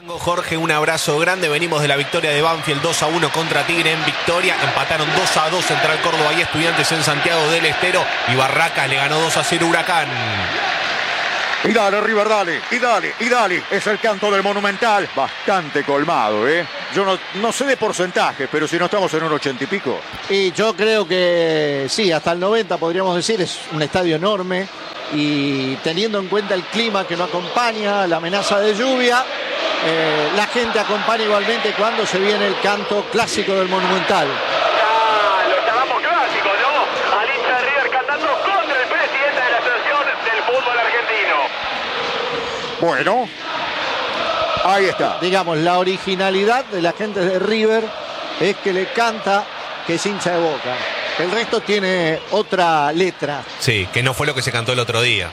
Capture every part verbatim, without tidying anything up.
Jorge, un abrazo grande. Venimos de la victoria de Banfield dos a uno contra Tigre en Victoria. Empataron dos a dos Central Córdoba y Estudiantes en Santiago del Estero. Y Barracas le ganó dos a cero Huracán. Y dale, River, dale, y dale, y dale. Es el canto del Monumental. Bastante colmado, ¿eh? Yo no, no sé de porcentaje, pero si no estamos en un ochenta y pico. Y yo creo que sí, hasta el noventa podríamos decir. Es un estadio enorme. Y teniendo en cuenta el clima que no acompaña, la amenaza de lluvia, eh, la gente acompaña igualmente cuando se viene el canto clásico del Monumental. Ah, lo llamamos clásico, ¿no? Al hincha de River cantando contra el presidente de la Asociación del Fútbol Argentino. Bueno, ahí está. Digamos, la originalidad de la gente de River es que le canta que es hincha de Boca. El resto tiene otra letra. Sí, que no fue lo que se cantó el otro día.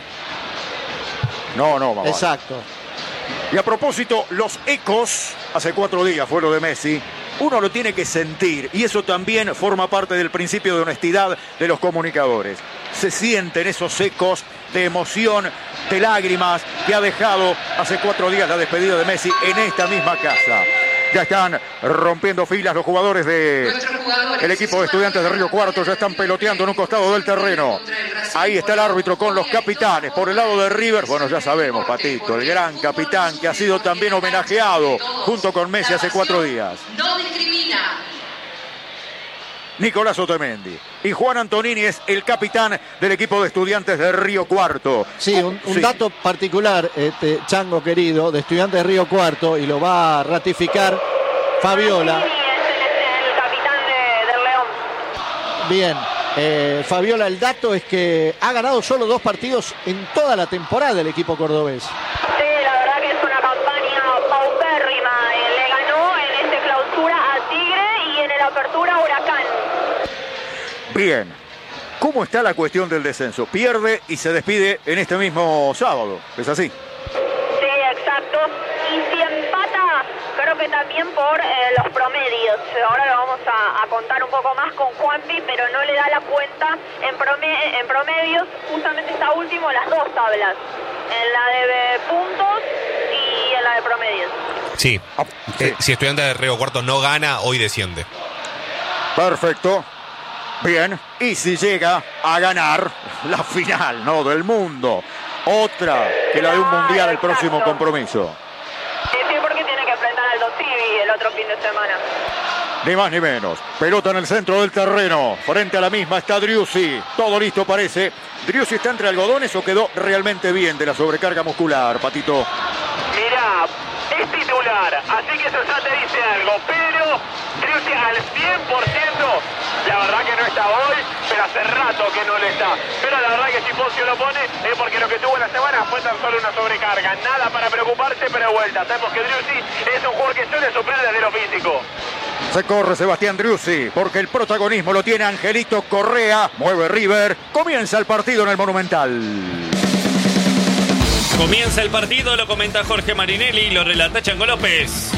No, no, mamá. Exacto. Y a propósito, los ecos, hace cuatro días fue lo de Messi, uno lo tiene que sentir y eso también forma parte del principio de honestidad de los comunicadores. Se sienten esos ecos de emoción, de lágrimas que ha dejado hace cuatro días la despedida de Messi en esta misma casa. Ya están rompiendo filas los jugadores del equipo de Estudiantes de Río Cuarto, ya están peloteando en un costado del terreno. Ahí está el árbitro con los capitanes. Por el lado de River, bueno, ya sabemos, Patito, el gran capitán que ha sido también homenajeado junto con Messi hace cuatro días. No discrimina. Nicolás Otamendi. Y Juan Antonini es el capitán del equipo de Estudiantes de Río Cuarto. Sí, un, un sí. dato particular, este, Chango querido, de Estudiantes de Río Cuarto, y lo va a ratificar Fabiola. Es el, el capitán de, del León. Bien, eh, Fabiola, el dato es que ha ganado solo dos partidos en toda la temporada el equipo cordobés. Sí, la verdad que es una campaña paupérrima. Eh, le ganó en este clausura a Tigre y en el apertura a Huracán. Bien. ¿Cómo está la cuestión del descenso? Pierde y se despide en este mismo sábado. ¿Es así? Sí, exacto. Y si empata, creo que también por eh, los promedios. Ahora lo vamos a, a contar un poco más con Juanpi, pero no le da la cuenta en, prome en promedios. Justamente está último las dos tablas. En la de puntos y en la de promedios. Sí. Ah, sí. Eh, si Estudiantes de Río Cuarto no gana, hoy desciende. Perfecto. Bien, y si llega a ganar la final, ¿no?, del mundo, otra que la de un mundial, el próximo compromiso. Sí, sí, porque tiene que enfrentar al Dos Civi el otro fin de semana. Ni más ni menos. Pelota en el centro del terreno. Frente a la misma está Driussi. Todo listo parece. ¿Driussi está entre algodones o quedó realmente bien de la sobrecarga muscular, Patito? Mirá, es titular, así que eso ya te dice algo, pero Driussi al cien por ciento, la verdad que no está hoy, pero hace rato que no le está. Pero la verdad que si Poncio lo pone es porque lo que tuvo en la semana fue tan solo una sobrecarga. Nada para preocuparse, pero de vuelta. Sabemos que Driussi es un jugador que suele suplir desde lo físico. Se corre Sebastián Driussi porque el protagonismo lo tiene Angelito Correa. Mueve River. Comienza el partido en el Monumental. Comienza el partido, lo comenta Jorge Marinelli, lo relata Chango López.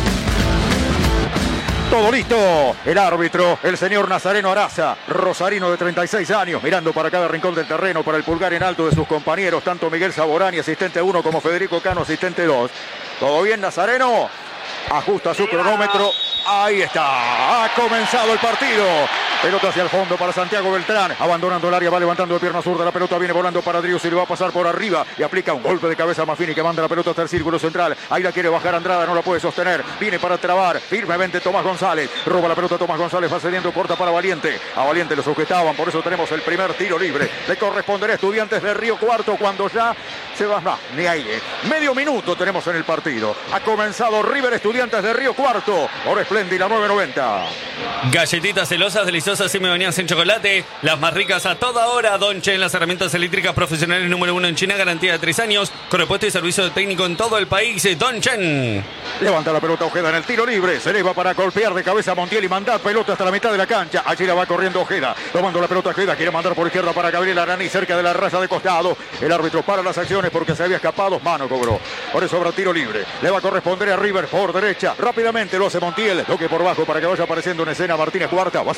Todo listo. El árbitro, el señor Nazareno Araza, rosarino de treinta y seis años, mirando para cada rincón del terreno, para el pulgar en alto de sus compañeros, tanto Miguel Saborani, asistente uno, como Federico Cano, asistente dos. ¿Todo bien, Nazareno? Ajusta su cronómetro. Ahí está. Ha comenzado el partido. Pelota hacia el fondo para Santiago Beltrán. Abandonando el área, va levantando de pierna zurda. La pelota viene volando para Driussi. Le va a pasar por arriba y aplica un golpe de cabeza a Maffini, que manda la pelota hasta el círculo central. Ahí la quiere bajar Andrada, no la puede sostener. Viene para trabar firmemente Tomás González. Roba la pelota Tomás González, va cediendo, corta para Valiente. A Valiente lo sujetaban, por eso tenemos el primer tiro libre. Le corresponderá a Estudiantes de Río Cuarto cuando ya se va. No, ni ahí. Eh. Medio minuto tenemos en el partido. Ha comenzado River Estudiantes de Río Cuarto. Ahora Splendid, la nueve noventa. Galletitas celosas, deliciosas y me bañadas en chocolate. Las más ricas a toda hora. Donche en las herramientas eléctricas profesionales número uno en China. Garantía de tres años. Con repuesto y servicio técnico en todo el país. Donchen. Levanta la pelota Ojeda en el tiro libre. Se eleva para golpear de cabeza a Montiel y mandar pelota hasta la mitad de la cancha. Allí la va corriendo Ojeda. Tomando la pelota Ojeda. Quiere mandar por izquierda para Gabriel Arani, cerca de la raya de costado. El árbitro para las acciones porque se había escapado. Mano cobró. Por eso habrá tiro libre. Le va a corresponder a River por derecha. Rápidamente lo hace Montiel. Toque por bajo para que vaya apareciendo en escena Martínez Cuarta. Va cediendo para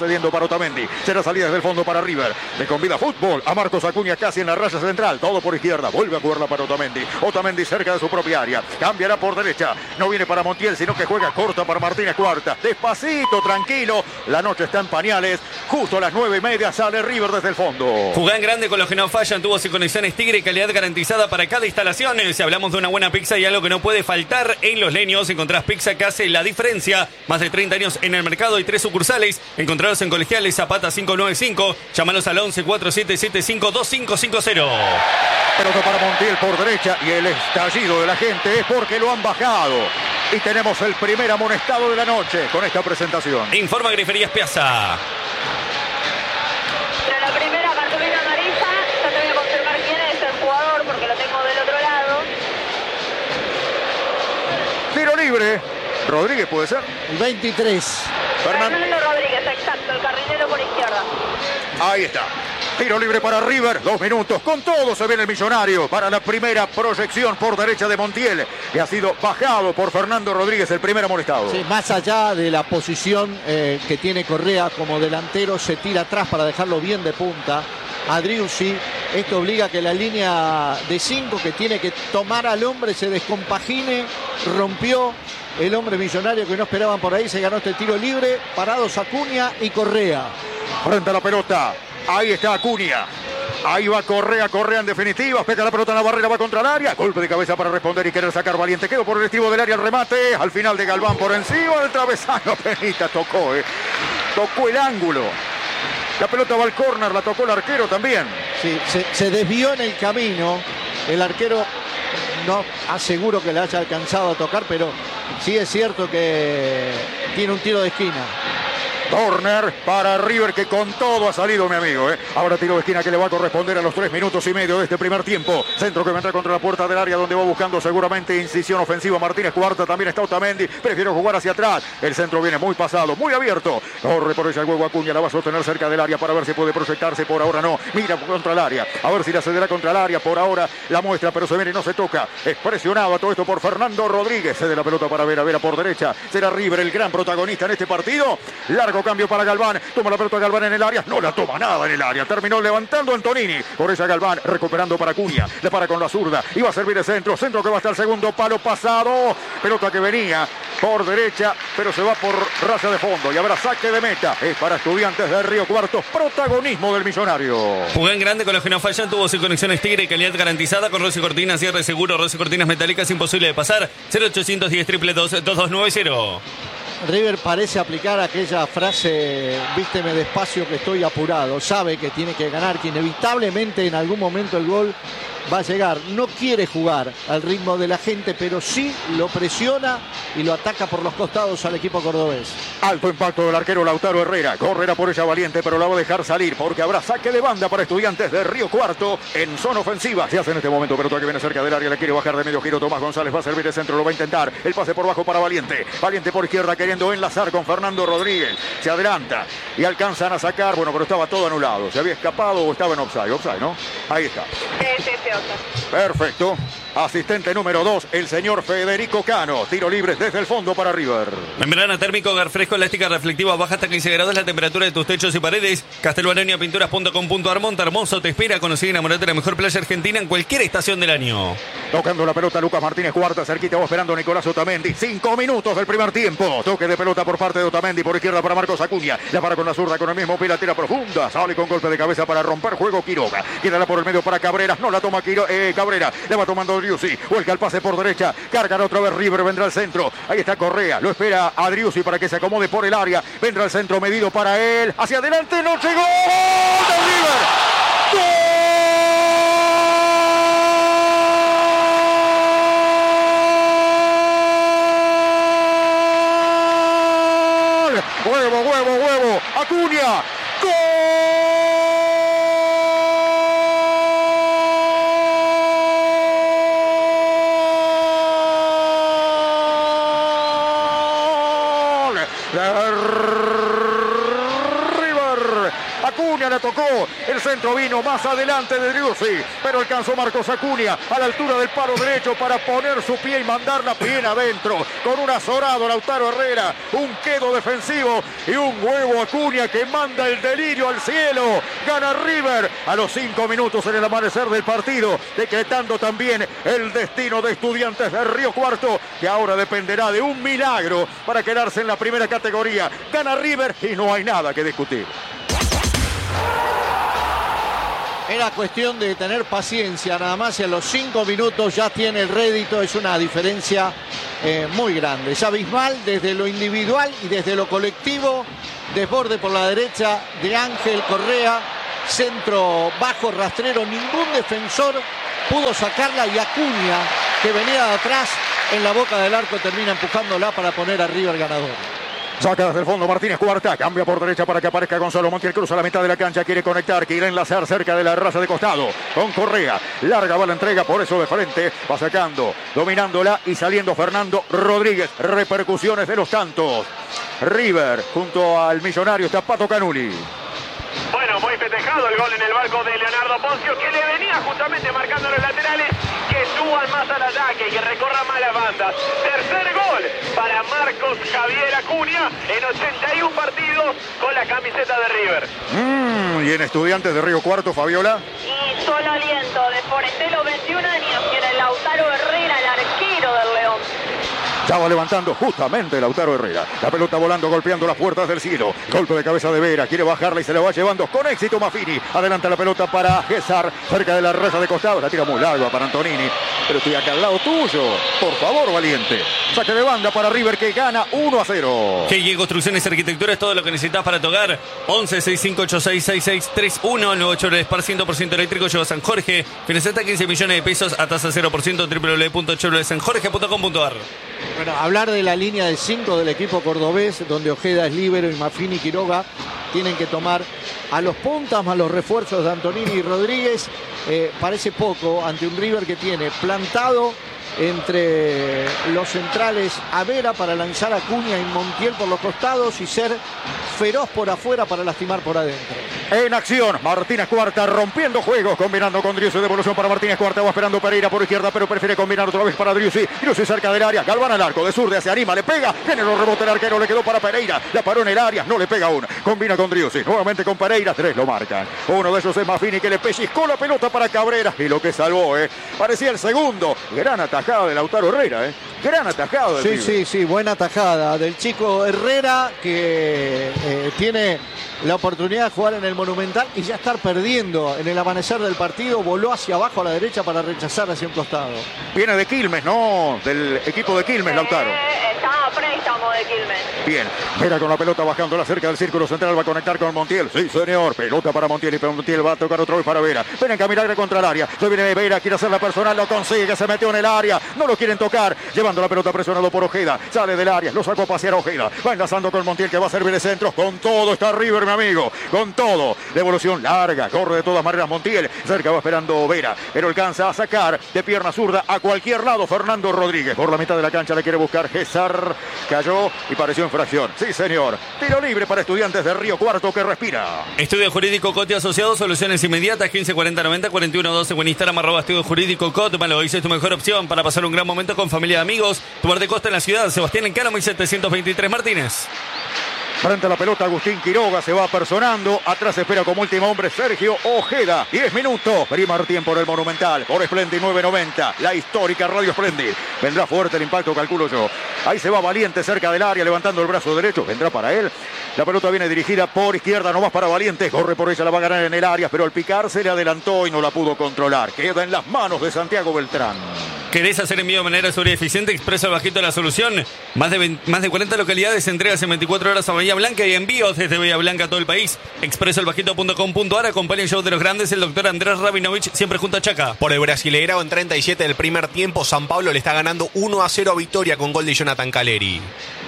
Otamendi. Será salida desde el fondo para River. Le convida fútbol a Marcos Acuña casi en la raya central. Todo por izquierda. Vuelve a jugarla para Otamendi. Otamendi cerca de su propia área. Cambiará por derecha. No viene para Montiel, sino que juega corta para Martínez Cuarta. Despacito, tranquilo. La noche está en pañales. Justo a las nueve y media sale River desde el fondo. Jugá en grande con los que no fallan. Tubos y conexiones Tigre. Calidad garantizada para cada instalación. Si hablamos de una buena pizza y algo que no puede faltar en Los Leños, encontrás pizza que hace la diferencia. Más de treinta años en el mercado y tres sucursales. Encontrados en Colegiales Zapata cinco noventa y cinco. Llámalos al once cuatro siete siete cinco dos cinco cinco cero. Pelota para Montiel por derecha y el estallido de la gente es porque lo han bajado. Y tenemos el primer amonestado de la noche con esta presentación. Informa Griferías Piazza. Pero la primera cartulina amarilla, yo te voy a confirmar quién es el jugador porque lo tengo del otro lado. Tiro libre. Rodríguez puede ser. El veintitrés. Fernando. Fernando Rodríguez, exacto, el carrilero por izquierda. Ahí está. Tiro libre para River, dos minutos. Con todo se viene el millonario para la primera proyección por derecha de Montiel, que ha sido bajado por Fernando Rodríguez, el primer amonestado. Sí, más allá de la posición eh, que tiene Correa como delantero, se tira atrás para dejarlo bien de punta. Adriussi, esto obliga a que la línea de cinco que tiene que tomar al hombre se descompagine. Rompió el hombre millonario que no esperaban por ahí. Se ganó este tiro libre. Parados Acuña y Correa. Frente a la pelota. Ahí está Acuña. Ahí va Correa, Correa en definitiva. Pega la pelota en la barrera, va contra el área. Golpe de cabeza para responder y querer sacar Valiente. Quedó por el estribo del área el remate. Al final de Galván por encima del travesaño. Penita tocó, eh. Tocó el ángulo. La pelota va al córner, la tocó el arquero también. Sí, se, se desvió en el camino. El arquero no aseguro que le haya alcanzado a tocar, pero sí es cierto que tiene un tiro de esquina. Corner para River, que con todo ha salido, mi amigo. ¿eh? Ahora tiro de esquina que le va a corresponder a los tres minutos y medio de este primer tiempo. Centro que vendrá contra la puerta del área, donde va buscando seguramente incisión ofensiva Martínez Cuarta. También está Otamendi. Prefiero jugar hacia atrás. El centro viene muy pasado, muy abierto. Corre por ella el huevo Acuña. La va a sostener cerca del área para ver si puede proyectarse. Por ahora no. Mira contra el área. A ver si la cederá contra el área. Por ahora la muestra, pero se viene y no se toca. Es presionado a todo esto por Fernando Rodríguez. Cede la pelota para Vera. Vera por derecha. Será River el gran protagonista en este partido. Largo cambio para Galván. Toma la pelota Galván en el área. No la toma nada en el área. Terminó levantando Antonini. Por ella Galván recuperando para Acuña. Le para con la zurda. Iba a servir el centro. Centro que va hasta el segundo palo pasado. Pelota que venía por derecha, pero se va por raya de fondo. Y habrá saque de meta. Es para Estudiantes de Río Cuarto. Protagonismo del millonario. Jugá en grande con los que no fallan. Tubos y conexiones Tigre y calidad garantizada con Rossi Cortinas, cierre seguro, Rossi Cortinas metálicas imposible de pasar. cero ochocientos diez, dos dos dos dos nueve cero. River parece aplicar aquella frase, vísteme despacio que estoy apurado. Sabe que tiene que ganar, que inevitablemente en algún momento el gol va a llegar. No quiere jugar al ritmo de la gente, pero sí lo presiona y lo ataca por los costados al equipo cordobés. Alto impacto del arquero Lautaro Herrera. Correrá por ella Valiente, pero la va a dejar salir porque habrá saque de banda para Estudiantes de Río Cuarto en zona ofensiva. Se hace en este momento, pero que viene cerca del área, le quiere bajar de medio giro. Tomás González va a servir el centro, lo va a intentar. El pase por bajo para Valiente. Valiente por izquierda queriendo enlazar con Fernando Rodríguez. Se adelanta y alcanzan a sacar. Bueno, pero estaba todo anulado. Se había escapado o estaba en offside. Offside, ¿no? Ahí está. Sí, sí, sí. Perfecto. Asistente número dos, el señor Federico Cano. Tiro libre desde el fondo para River. Membrana térmico, hogar fresco, elástica reflectiva, baja hasta quince grados la temperatura de tus techos y paredes. Castelbaronia Pinturas punto com punto ar. Monta Hermoso te espera. Conocí y enamorate de la mejor playa argentina en cualquier estación del año. Tocando la pelota Lucas Martínez Cuarta, cerquita va esperando Nicolás Otamendi. Cinco minutos del primer tiempo. Toque de pelota por parte de Otamendi, por izquierda para Marcos Acuña. La para con la zurda con el mismo pie, la tira profunda. Sale con golpe de cabeza para romper juego Quiroga. Quédala por el medio para Cabrera. No la toma Quiro, eh, Cabrera. Le va tomando Adriussi. Vuelca al pase por derecha. Cargan otra vez River. Vendrá al centro. Ahí está Correa. Lo espera Adriussi para que se acomode por el área. Vendrá al centro medido para él. Hacia adelante. No llegó. ¡Gol de River! ¡Gol! Huevo, huevo, huevo. Acuña. ¡Gol! Acuña la tocó. El centro vino más adelante de Driussi, pero alcanzó Marcos Acuña a la altura del palo derecho para poner su pie y mandarla bien adentro. Con un azorado Lautaro Herrera, un quedo defensivo y un huevo Acuña que manda el delirio al cielo. Gana River a los cinco minutos en el amanecer del partido, decretando también el destino de Estudiantes de Río Cuarto, que ahora dependerá de un milagro para quedarse en la primera categoría. Gana River y no hay nada que discutir. Era cuestión de tener paciencia nada más, y a los cinco minutos ya tiene el rédito. Es una diferencia eh, muy grande, es abismal desde lo individual y desde lo colectivo. Desborde por la derecha de Ángel Correa, centro bajo, rastrero, ningún defensor pudo sacarla, y Acuña, que venía de atrás en la boca del arco, termina empujándola para poner arriba el ganador. Saca desde el fondo Martínez Cuarta, cambia por derecha para que aparezca Gonzalo Montiel, cruza la mitad de la cancha, quiere conectar, quiere enlazar cerca de la raya de costado con Correa, larga va la entrega, por eso de frente va sacando, dominándola y saliendo Fernando Rodríguez. Repercusiones de los tantos. River junto al millonario está Pato Canuli. Bueno, muy festejado el gol en el barco de Leonardo Poncio, que le venía justamente marcando los laterales, que suban más al ataque y que recorran más las bandas. Tercer gol para Marcos Javier Acuña en ochenta y uno partidos con la camiseta de River. Mm, y en Estudiantes de Río Cuarto, Fabiola. Y solo aliento de Forestelo, veintiún años, y era Lautaro Herrera, el arquero del León. Ya va levantando justamente Lautaro Herrera. La pelota volando, golpeando las puertas del cielo. Golpe de cabeza de Vera. Quiere bajarla y se la va llevando con éxito Maffini. Adelanta la pelota para Gesar, cerca de la raya de costado. La tira muy larga para Antonini. Pero estoy acá al lado tuyo. Por favor, valiente. Saque de banda para River, que gana uno a cero. G Y Construcciones y Arquitectura es todo lo que necesitas para tu hogar. once, sesenta y cinco, ochenta y seis, sesenta y seis treinta y uno. Nuevo Chevrolet Spark cien por ciento eléctrico. Lleva San Jorge. Financiata quince millones de pesos a tasa cero por ciento. doble u doble u doble u punto chevrolet san jorge punto com punto a r. Bueno, hablar de la línea de cinco del equipo cordobés, donde Ojeda es líbero y Maffini y Quiroga tienen que tomar a los puntas más los refuerzos de Antonini y Rodríguez, eh, parece poco ante un River que tiene plantado entre los centrales a Vera para lanzar a Acuña y Montiel por los costados y ser feroz por afuera para lastimar por adentro. En acción, Martínez Cuarta rompiendo juegos, combinando con Driussi. Devolución para Martínez Cuarta, va esperando Pereira por izquierda, pero prefiere combinar otra vez para Driussi. Driussi cerca del área, Galván al arco, de zurda se anima, le pega, viene el rebote el arquero, le quedó para Pereira, la paró en el área, no le pega aún. Combina con Driussi, nuevamente con Pereira, tres lo marcan. Uno de ellos es Maffini, que le pellizcó la pelota para Cabrera, y lo que salvó, eh, parecía el segundo. Gran atajada de Lautaro Herrera, eh. Gran atajada. Sí, sí, sí, buena atajada del chico Herrera, que eh, tiene la oportunidad de jugar en el Monumental y ya estar perdiendo en el amanecer del partido. Voló hacia abajo a la derecha para rechazar hacia un costado. Viene de Quilmes, ¿no? Del equipo de Quilmes, Lautaro. Eh, está a préstamo de Quilmes. Bien, Vera con la pelota bajándola cerca del círculo central, va a conectar con Montiel. Sí, señor, pelota para Montiel y Montiel va a tocar otra vez para Vera. Ven en caminar contra el área. Se viene Vera, quiere hacer la personal, lo consigue, se metió en el área. No lo quieren tocar, llevando la pelota presionado por Ojeda. Sale del área, lo sacó a pasear a Ojeda. Va enlazando con Montiel, que va a servir de centro. Con todo está River, mi amigo. Con todo. Devolución larga, corre de todas maneras Montiel. Cerca va esperando Vera, pero alcanza a sacar de pierna zurda a cualquier lado Fernando Rodríguez. Por la mitad de la cancha le quiere buscar Gesar. Cayó y pareció infracción. Sí, señor. Tiro libre para Estudiantes de Río Cuarto, que respira. Estudio Jurídico Cote Asociados, soluciones inmediatas, quince cuarenta noventa cuarenta y uno doce. En Instagram, arroba Estudio Jurídico Cote. Malo, dice, es tu mejor opción para pasar un gran momento con familia y amigos. Tu de costa en la ciudad, Sebastián Encáramo y setecientos veintitrés Martínez. Frente a la pelota, Agustín Quiroga se va personando. Atrás espera como último hombre Sergio Ojeda. diez minutos. Primer tiempo en el Monumental. Por Splendid nueve noventa. La histórica Radio Splendid. Vendrá fuerte el impacto, calculo yo. Ahí se va Valiente cerca del área, levantando el brazo derecho. Vendrá para él. La pelota viene dirigida por izquierda, nomás para Valiente. Corre por ella, la va a ganar en el área, pero al picar se le adelantó y no la pudo controlar. Queda en las manos de Santiago Beltrán. ¿Querés hacer envío de manera segura y eficiente? Expreso Bajito la solución. Más de, veinte, más de cuarenta localidades, entregas en veinticuatro horas a Bahía Blanca y envíos desde Bahía Blanca a todo el país. expreso el bajito punto com punto a r. Acompaña el show de los grandes, el doctor Andrés Rabinovich, siempre junto a Chaca. Por el Brasileirao en treinta y siete del primer tiempo, San Pablo le está ganando uno a cero a Victoria con gol de Jonathan Caleri.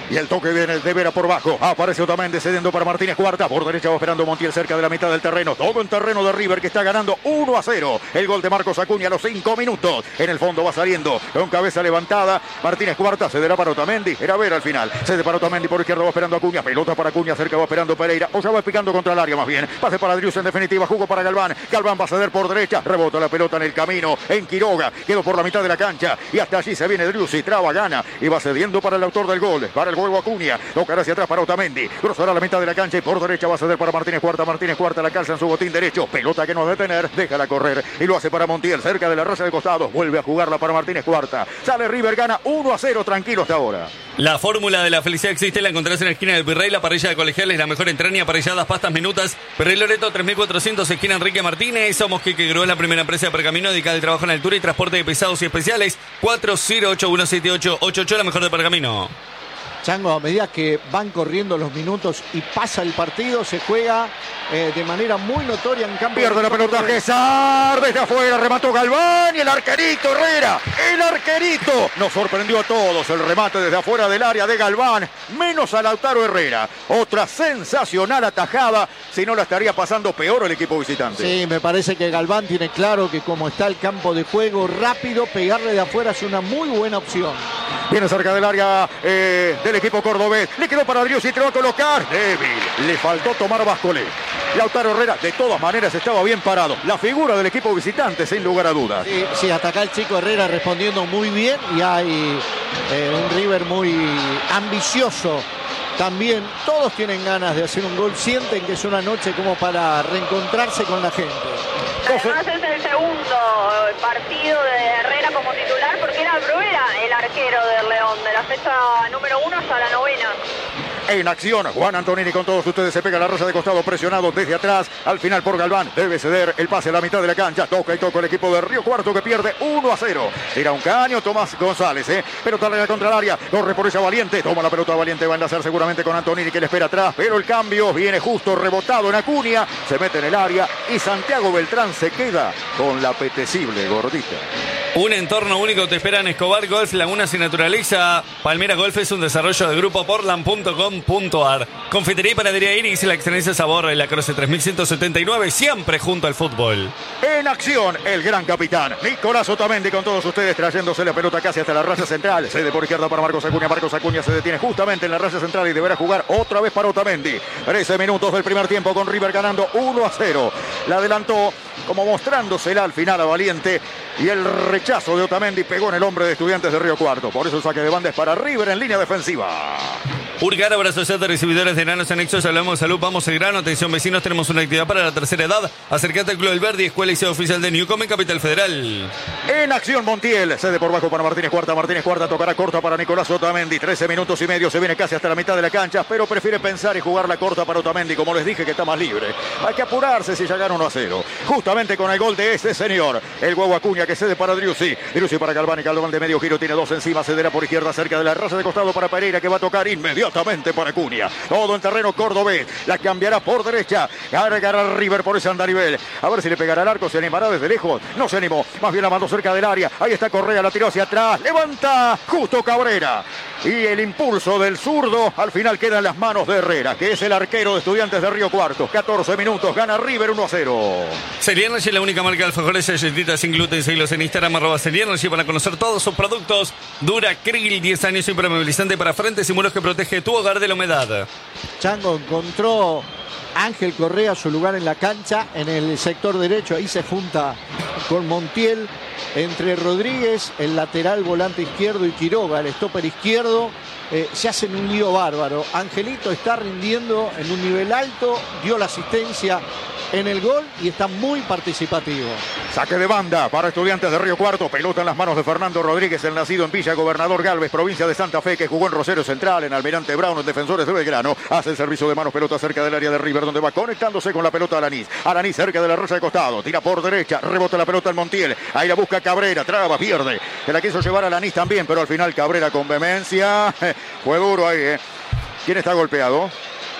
Y el toque viene de Vera por bajo. Aparece Otamendi cediendo para Martínez Cuarta. Por derecha va esperando Montiel cerca de la mitad del terreno. Todo en terreno de River, que está ganando uno a cero. El gol de Marcos Acuña a los cinco minutos. En el fondo va saliendo con cabeza levantada. Martínez Cuarta cederá para Otamendi. Era Vera al final. Cede para Otamendi por izquierda, va esperando Acuña. Pelota para Acuña, cerca va esperando Pereira. O ya va picando contra el área más bien. Pase para Drius en definitiva. Jugó para Galván. Galván va a ceder por derecha. Rebota la pelota en el camino. En Quiroga. Quedó por la mitad de la cancha. Y hasta allí se viene Drius y traba, gana. Y va cediendo para el autor del gol. Para el juego Acuña. Tocará hacia atrás para Otamendi. Cruzará la mitad de la cancha y por derecha va a ceder para Martínez Cuarta. Martínez Cuarta la calza en su botín derecho. Pelota que no debe detener. Déjala correr. Y lo hace para Montiel. Cerca de la raya de costado. Vuelve a jugarla para Martínez Cuarta. Sale River, gana uno a cero. Tranquilo hasta ahora. La fórmula de la felicidad existe. La encontrás en la esquina del Virrey. La parrilla de colegiales. La mejor entraña, parrilladas, pastas, minutas. Virrey Loreto tres mil cuatrocientos. Esquina Enrique Martínez. Somos Quique Grúa, la primera empresa de Pergamino dedicada al trabajo en altura y transporte de pesados y especiales. cuatro cero ocho uno siete ocho ocho ocho. La mejor de Pergamino. Chango, a medida que van corriendo los minutos y pasa el partido, se juega eh, de manera muy notoria en campo. Pierde la pelota Gesar, desde afuera remató Galván y el arquerito Herrera, el arquerito nos sorprendió a todos. El remate desde afuera del área de Galván, menos a Lautaro Herrera. Otra sensacional atajada, si no la estaría pasando peor el equipo visitante. Sí, me parece que Galván tiene claro que como está el campo de juego, rápido pegarle de afuera es una muy buena opción. Viene cerca del área eh, del equipo cordobés. Le quedó para Drius y te va a colocar. Débil. Le faltó tomar Bascolé. Lautaro Herrera de todas maneras estaba bien parado. La figura del equipo visitante sin lugar a dudas. Sí, sí, hasta acá el chico Herrera respondiendo muy bien. Y hay eh, un River muy ambicioso. También todos tienen ganas de hacer un gol. Sienten que es una noche como para reencontrarse con la gente. Además es el segundo partido de Herrera como titular porque era Bruera el arquero del León, de la fecha número uno hasta la novena. En acción, Juan Antonini con todos ustedes, se pega la raya de costado, presionado desde atrás, al final por Galván, debe ceder el pase a la mitad de la cancha, toca y toca el equipo de Río Cuarto que pierde uno a cero. Tira un caño Tomás González, eh. pelota larga contra el área, corre por ella Valiente, toma la pelota Valiente, va a enlazar seguramente con Antonini que le espera atrás, pero el cambio viene justo rebotado en Acuña, se mete en el área y Santiago Beltrán se queda con la apetecible gordita. Un entorno único te espera en Escobar Golf, Lagunas y Naturaleza. Palmera Golf es un desarrollo de grupo portland punto com punto ar. Confitería y panadería Iris, la excelencia de sabor, la Croce tres mil ciento setenta y nueve, siempre junto al fútbol. En acción, el gran capitán Nicolás Otamendi con todos ustedes, trayéndose la pelota casi hasta la raya central. Cede por izquierda para Marcos Acuña. Marcos Acuña se detiene justamente en la raya central y deberá jugar otra vez para Otamendi. trece minutos del primer tiempo con River ganando uno a cero. La adelantó como mostrándosela al final a Valiente. Y el rechazo de Otamendi pegó en el hombre de Estudiantes de Río Cuarto. Por eso el saque de banda es para River en línea defensiva. Urgar, Abrazo de recibidores de enanos anexos, hablamos de salud, vamos el grano, atención vecinos, tenemos una actividad para la tercera edad. Acércate al Club del Verde, escuela y sede oficial de Newcom en Capital Federal. En acción Montiel, cede por bajo para Martínez Cuarta, Martínez Cuarta tocará corta para Nicolás Otamendi, trece minutos y medio, se viene casi hasta la mitad de la cancha, pero prefiere pensar y jugar la corta para Otamendi, como les dije que está más libre. Hay que apurarse si ya gana uno a cero, justamente con el gol de este señor, el Guagua Acuña que cede para Driussi, Driussi para Galván y Galván de medio giro, tiene dos encima, cederá por izquierda cerca de la raza de costado para Pereira que va a tocar inmediatamente para Acuña. Todo en terreno cordobés. La cambiará por derecha. Cargará River por ese andarivel. A ver si le pegará al arco. Se animará desde lejos. No se animó. Más bien la mandó cerca del área. Ahí está Correa. La tiró hacia atrás. Levanta justo Cabrera. Y el impulso del zurdo al final queda en las manos de Herrera, que es el arquero de Estudiantes de Río Cuarto. catorce minutos. Gana River uno a cero. Celiernergy, la única marca de alfajores y galletitas sin gluten. Seguilos en Instagram, arroba Celiernergy, para conocer todos sus productos. Dura Krill, diez años impermeabilizante para frentes y muros que protege tu hogar de la humedad. Chango encontró Ángel Correa su lugar en la cancha, en el sector derecho. Ahí se junta con Montiel. Entre Rodríguez, el lateral volante izquierdo, y Quiroga, el stopper izquierdo, eh, se hacen un lío bárbaro. Angelito está rindiendo en un nivel alto, dio la asistencia en el gol y está muy participativo. Saque de banda para Estudiantes de Río Cuarto. Pelota en las manos de Fernando Rodríguez, el nacido en Villa Gobernador Galvez, provincia de Santa Fe, que jugó en Rosario Central, en Almirante Brown, en Defensores de Belgrano. Hace el servicio de manos, pelota cerca del área de River, donde va conectándose con la pelota Alanís. Alanís cerca de la raya de costado, tira por derecha, rebota la pelota en Montiel. Ahí la busca Cabrera, traba, pierde. Se la quiso llevar Alanís también, pero al final Cabrera con vehemencia. Fue duro ahí, ¿eh? ¿Quién está golpeado?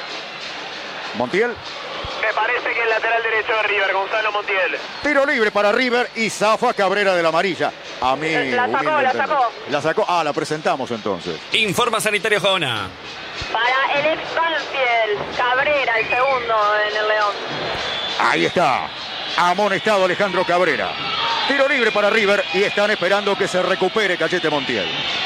Montiel. Me parece que el lateral derecho de River, Gonzalo Montiel. Tiro libre para River y zafa Cabrera de la amarilla. A mí. La sacó, la sacó. La sacó. Ah, la presentamos entonces. Informa Sanitario Gaona. Para el ex Banfield, Cabrera, el segundo en el León. Ahí está. Amonestado Alejandro Cabrera. Tiro libre para River y están esperando que se recupere Cachete Montiel.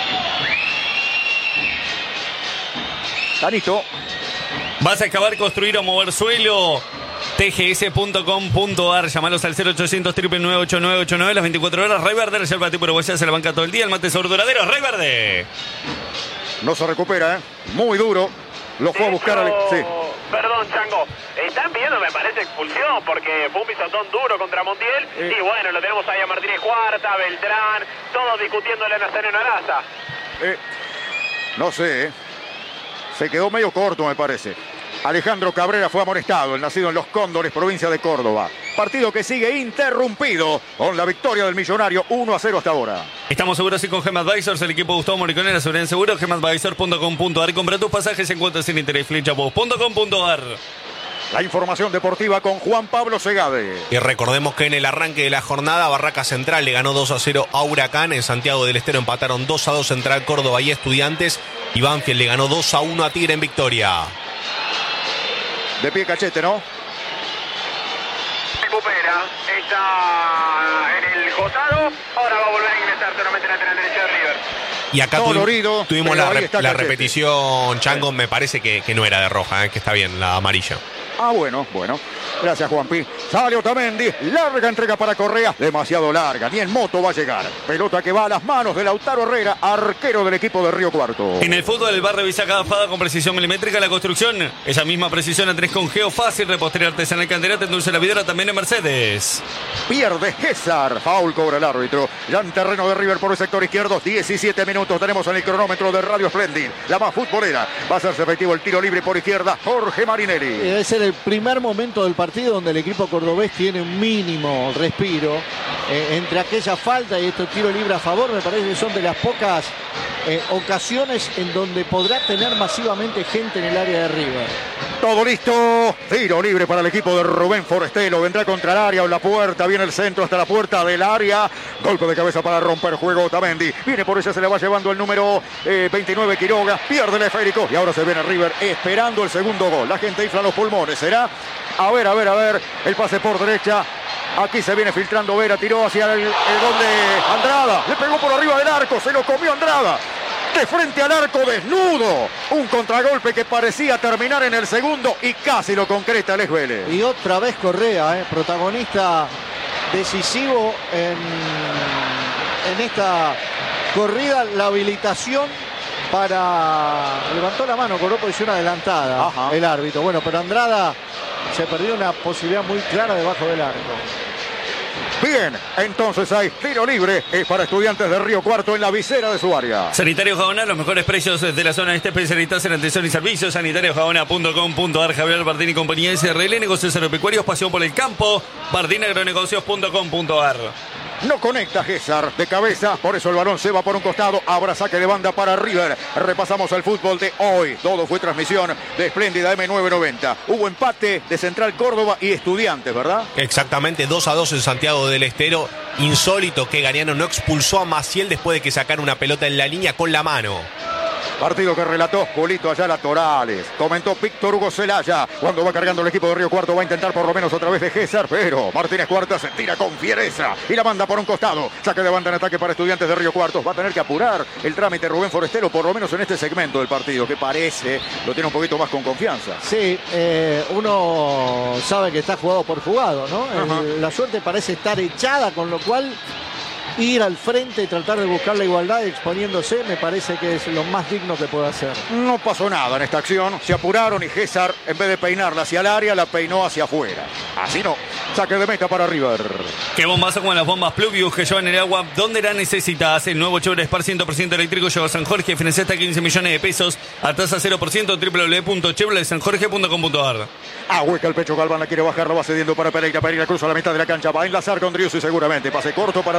Tanito. ¿Vas a excavar, construir o mover suelo? T G S punto com punto a r. Llamalos al cero ochocientos, nueve nueve ocho nueve ocho nueve las veinticuatro horas. Rey Verde, reserva tipo uruguaya, se la banca todo el día. El mate sobre duradero, Rey Verde. No se recupera, ¿eh? Muy duro. Lo fue a buscar al... Sí. Perdón, Chango. Están pidiendo, me parece, expulsión porque fue un pisotón duro contra Montiel. Eh. Y bueno, lo tenemos ahí a Martínez Cuarta, Beltrán, todos discutiéndole a Nazareno Araza. Eh, no sé, ¿eh? Se quedó medio corto, me parece. Alejandro Cabrera fue amonestado, el nacido en Los Cóndores, provincia de Córdoba. Partido que sigue interrumpido con la victoria del Millonario, uno a cero hasta ahora. Estamos seguros y con Gem Advisors, el equipo de Gustavo Moricone, la seguridad en seguro, gem advisor punto com punto a r. Compra tus pasajes en cuotas sin interés, flechabox punto com punto a r. La información deportiva con Juan Pablo Segade. Y recordemos que en el arranque de la jornada, Barraca Central le ganó dos a cero a Huracán. En Santiago del Estero empataron dos a dos Central Córdoba y Estudiantes. Y Banfield le ganó dos a uno a Tigre en Victoria. De pie Cachete, ¿no? Recupera, está en el costado, ahora va a volver a ingresar solamente en la lateral derecha de River. Y acá Dolorido, tuvi- tuvimos pero la, ahí re- está la Cachete. repetición, Chango, me parece que, que no era de roja, eh, que está bien, la amarilla. Ah, bueno, bueno. Gracias, Juanpi. Sale Otamendi. Larga entrega para Correa. Demasiado larga. Ni en moto va a llegar. Pelota que va a las manos de Lautaro Herrera, arquero del equipo de Río Cuarto. En el fútbol, el bar revisa cada fada con precisión milimétrica. La construcción, esa misma precisión la tenés con Geo Fácil. Repostería artesanal Candela, te endulce la vidora también en Mercedes. Pierde César. Foul cobra el árbitro. Ya en terreno de River por el sector izquierdo. diecisiete minutos tenemos en el cronómetro de Radio Splendid. La más futbolera. Va a hacerse efectivo el tiro libre por izquierda. Jorge Marinelli. Debe ser el primer momento del partido donde el equipo cordobés tiene un mínimo respiro eh, entre aquella falta y estos tiros libres a favor. Me parece que son de las pocas eh, ocasiones en donde podrá tener masivamente gente en el área de River. Todo listo. Tiro libre para el equipo de Rubén Forestelo. Vendrá contra el área o la puerta. Viene el centro hasta la puerta del área. Golpe de cabeza para romper juego Otamendi. Viene por ella, se le va llevando el número eh, veintinueve Quiroga. Pierde el esférico y ahora se viene River esperando el segundo gol. La gente infla los pulmones. ¿Será? A ver, a ver, a ver. El pase por derecha. Aquí se viene filtrando Vera. Tiró hacia el, el gol de Andrada. Le pegó por arriba del arco. Se lo comió Andrada. De frente al arco, desnudo. Un contragolpe que parecía terminar en el segundo y casi lo concreta Alex Vélez. Y otra vez Correa, eh, protagonista decisivo en, en esta corrida. La habilitación para... Levantó la mano, cobró posición adelantada. Ajá. El árbitro. Bueno, pero Andrada se perdió una posibilidad muy clara debajo del arco. Bien, entonces hay tiro libre. Es para Estudiantes de Río Cuarto en la visera de su área. Sanitario Gaona, los mejores precios de la zona este, especialistas en atención y servicios. sanitario gaona punto com punto a r. Javier Bardín y compañía S R L, negocios agropecuarios, pasión por el campo. Bardín agronegocios punto com punto a r. No conecta César de cabeza, por eso el balón se va por un costado. Habrá saque de banda para River. Repasamos el fútbol de hoy. Todo fue transmisión de Espléndida M novecientos noventa. Hubo empate de Central Córdoba y Estudiantes, ¿verdad? Exactamente, dos a dos en Santiago del Estero. Insólito que Gariano no expulsó a Maciel después de que sacara una pelota en la línea con la mano. Partido que relató Julito Ayala Torales. Comentó Víctor Hugo Celaya. Cuando va cargando el equipo de Río Cuarto va a intentar por lo menos otra vez de César, pero Martínez Cuarta se tira con fiereza y la manda por un costado. Saque de banda en ataque para Estudiantes de Río Cuarto. Va a tener que apurar el trámite Rubén Forestelo, por lo menos en este segmento del partido, que parece lo tiene un poquito más con confianza. Sí, eh, uno sabe que está jugado por jugado, ¿no? Ajá. El- la suerte parece estar echada, con lo cual ir al frente y tratar de buscar la igualdad exponiéndose me parece que es lo más digno que puede hacer. No pasó nada en esta acción. Se apuraron y César, en vez de peinarla hacia el área, la peinó hacia afuera. Así no. Saque de meta para River. Qué bombazo con las bombas Pluvius que llevan el agua donde la necesitas. El nuevo Chevrolet Spark cien por ciento eléctrico lleva a San Jorge. Financia hasta quince millones de pesos a tasa cero por ciento. doble u doble u doble u punto chevrolet san jorge punto com punto a r. Ahueca el pecho, Galván la quiere bajar, lo va cediendo para Pereira. Pereira cruza la mitad de la cancha, va a enlazar con Driussi seguramente. Pase corto para Driussi,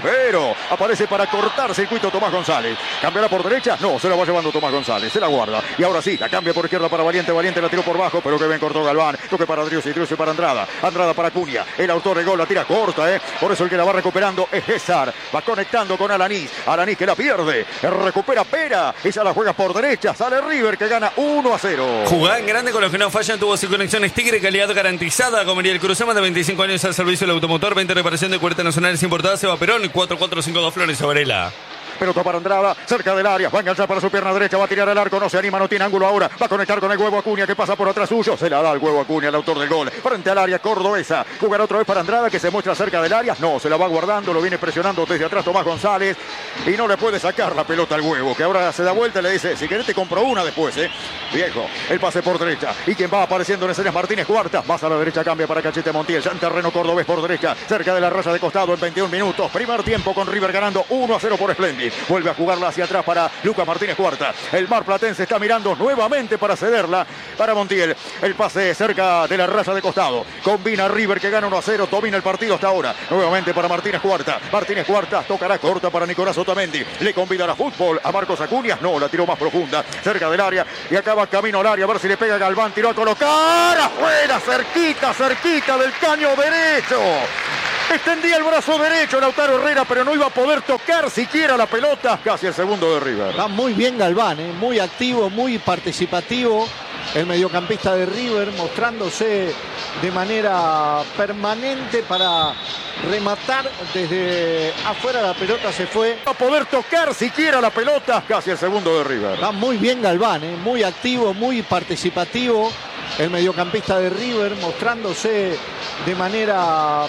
pero aparece para cortar circuito Tomás González. ¿Cambiará por derecha? No, se la va llevando Tomás González, se la guarda. Y ahora sí, la cambia por izquierda para Valiente. Valiente la tiró por bajo, pero que bien cortó Galván. Toque para Driussi, Driussi para Andrada. Andrada para Acuña. El autor del gol la tira corta, ¿eh? Por eso el que la va recuperando es César. Va conectando con Alanís. Alanís que la pierde. Recupera Pera. Esa la juega por derecha. Sale River que gana uno a cero. Jugá en grande con los que no fallan. Tuvo sin conexiones Tigre, calidad garantizada. Comería el Cruzama de veinticinco años al servicio del automotor. veinte reparación de cuerdas nacionales importadas. Seba Perón, cuatro cuatro cinco dos Flores Varela. Pelota para Andrada, cerca del área, va a enganchar para su pierna derecha, va a tirar al arco, no se anima, no tiene ángulo ahora, va a conectar con el huevo Acuña que pasa por atrás suyo, se la da al huevo Acuña, el autor del gol, frente al área cordobesa, jugará otra vez para Andrada que se muestra cerca del área, no, se la va guardando, lo viene presionando desde atrás Tomás González y no le puede sacar la pelota al huevo, que ahora se da vuelta y le dice, si querés te compro una después, eh, viejo, el pase por derecha, y quien va apareciendo en escenas Martínez Cuarta, más a la derecha cambia para Cachete Montiel, ya en terreno cordobés por derecha, cerca de la raya de costado en veintiún minutos, primer tiempo con River ganando uno a cero por Splendid, vuelve a jugarla hacia atrás para Lucas Martínez Cuarta. El Mar Platense está mirando nuevamente para cederla para Montiel. El pase cerca de la raya de costado. Combina River que gana uno a cero. Domina el partido hasta ahora. Nuevamente para Martínez Cuarta. Martínez Cuarta tocará corta para Nicolás Otamendi. Le convidará fútbol a Marcos Acuña. No, la tiró más profunda. Cerca del área. Y acaba camino al área. A ver si le pega Galván. Tiró a colocar. Afuera. Cerquita, cerquita del caño derecho. Extendía el brazo derecho Lautaro Herrera, pero no iba a poder tocar siquiera la pelota. Casi el segundo de River. Va muy bien Galván, ¿eh? Muy activo, muy participativo. El mediocampista de River mostrándose de manera permanente para rematar desde afuera. La pelota se fue. Va a poder tocar siquiera la pelota. Casi el segundo de River. Va muy bien Galván, ¿eh? Muy activo, muy participativo. El mediocampista de River mostrándose de manera